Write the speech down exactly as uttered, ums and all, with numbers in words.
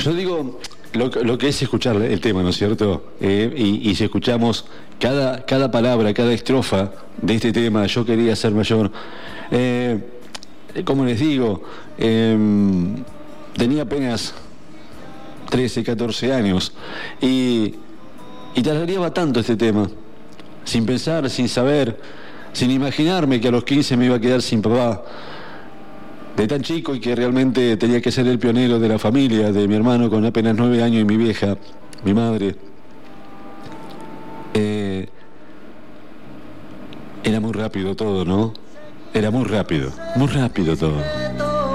Yo digo lo, lo que es escuchar el tema, ¿no es cierto? Eh, y, y si escuchamos cada, cada palabra, cada estrofa de este tema, yo quería ser mayor, eh, como les digo, eh, tenía apenas trece, catorce años y, y tarareaba tanto este tema, sin pensar, sin saber, sin imaginarme que a los quince me iba a quedar sin papá, de tan chico, y que realmente tenía que ser el pionero de la familia, de mi hermano con apenas nueve años y mi vieja, mi madre. Eh, era muy rápido todo, ¿no? Era muy rápido, muy rápido todo.